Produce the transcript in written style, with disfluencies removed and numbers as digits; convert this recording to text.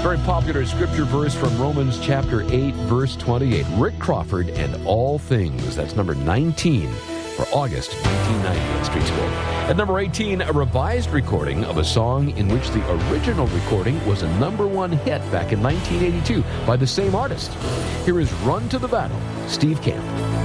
Very popular scripture verse from Romans chapter 8, verse 28. Rick Crawford and All Things. That's number 19 for August 1990 on Street School. At number 18, a revised recording of a song in which the original recording was a #1 hit back in 1982 by the same artist. Here is Run to the Battle, Steve Camp.